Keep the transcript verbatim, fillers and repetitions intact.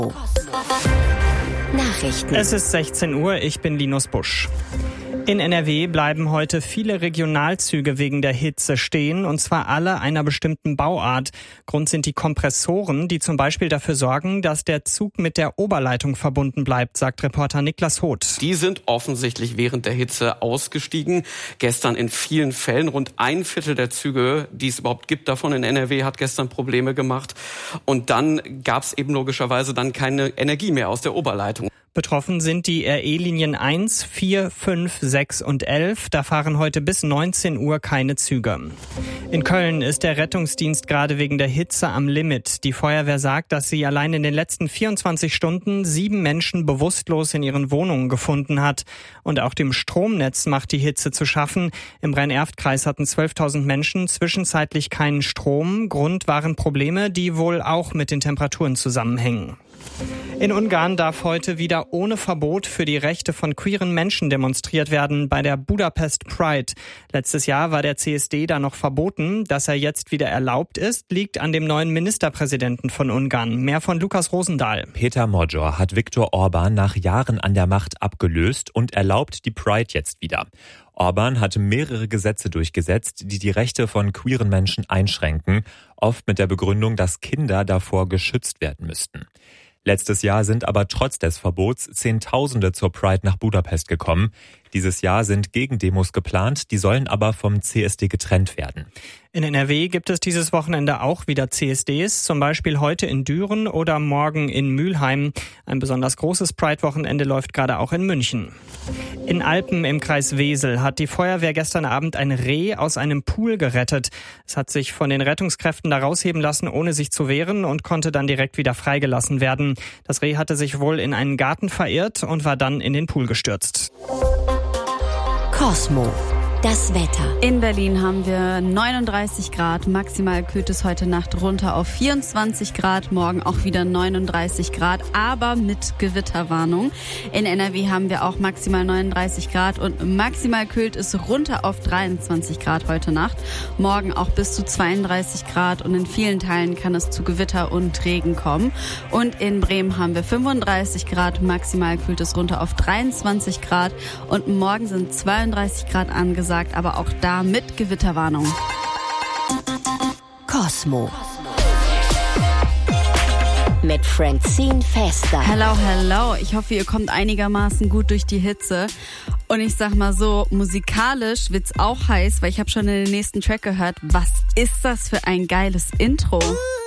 Nachrichten. Es ist sechzehn Uhr, ich bin Linus Busch. In N R W bleiben heute viele Regionalzüge wegen der Hitze stehen, und zwar alle einer bestimmten Bauart. Grund sind die Kompressoren, die zum Beispiel dafür sorgen, dass der Zug mit der Oberleitung verbunden bleibt, sagt Reporter Niklas Hoth. Die sind offensichtlich während der Hitze ausgestiegen. Gestern in vielen Fällen. Rund ein Viertel der Züge, die es überhaupt gibt davon in N R W, hat gestern Probleme gemacht. Und dann gab es eben logischerweise dann keine Energie mehr aus der Oberleitung. Betroffen sind die R E-Linien eins, vier, fünf, sechs und elf. Da fahren heute bis neunzehn Uhr keine Züge. In Köln ist der Rettungsdienst gerade wegen der Hitze am Limit. Die Feuerwehr sagt, dass sie allein in den letzten vierundzwanzig Stunden sieben Menschen bewusstlos in ihren Wohnungen gefunden hat. Und auch dem Stromnetz macht die Hitze zu schaffen. Im Rhein-Erft-Kreis hatten zwölftausend Menschen zwischenzeitlich keinen Strom. Grund waren Probleme, die wohl auch mit den Temperaturen zusammenhängen. In Ungarn darf heute wieder ohne Verbot für die Rechte von queeren Menschen demonstriert werden bei der Budapest Pride. Letztes Jahr war der C S D da noch verboten. Dass er jetzt wieder erlaubt ist, liegt an dem neuen Ministerpräsidenten von Ungarn. Mehr von Lukas Rosendahl. Peter Magyar hat Viktor Orbán nach Jahren an der Macht abgelöst und erlaubt die Pride jetzt wieder. Orbán hatte mehrere Gesetze durchgesetzt, die die Rechte von queeren Menschen einschränken, oft mit der Begründung, dass Kinder davor geschützt werden müssten. Letztes Jahr sind aber trotz des Verbots Zehntausende zur Pride nach Budapest gekommen. Dieses Jahr sind Gegendemos geplant, die sollen aber vom C S D getrennt werden. In N R W gibt es dieses Wochenende auch wieder C S Ds, zum Beispiel heute in Düren oder morgen in Mülheim. Ein besonders großes Pride-Wochenende läuft gerade auch in München. In Alpen im Kreis Wesel hat die Feuerwehr gestern Abend ein Reh aus einem Pool gerettet. Es hat sich von den Rettungskräften da rausheben lassen, ohne sich zu wehren, und konnte dann direkt wieder freigelassen werden. Das Reh hatte sich wohl in einen Garten verirrt und war dann in den Pool gestürzt. Cosmo. Das Wetter. In Berlin haben wir neununddreißig Grad. Maximal kühlt es heute Nacht runter auf vierundzwanzig Grad. Morgen auch wieder neununddreißig Grad, aber mit Gewitterwarnung. In N R W haben wir auch maximal neununddreißig Grad und maximal kühlt es runter auf dreiundzwanzig Grad heute Nacht. Morgen auch bis zu zweiunddreißig Grad, und in vielen Teilen kann es zu Gewitter und Regen kommen. Und in Bremen haben wir fünfunddreißig Grad. Maximal kühlt es runter auf dreiundzwanzig Grad. Und morgen sind zweiunddreißig Grad angesagt. Aber auch da mit Gewitterwarnung. Cosmo. Mit Francine Fester. Hello, hello. Ich hoffe, ihr kommt einigermaßen gut durch die Hitze. Und ich sag mal so, musikalisch wird's auch heiß, weil ich habe schon in den nächsten Track gehört, was ist das für ein geiles Intro?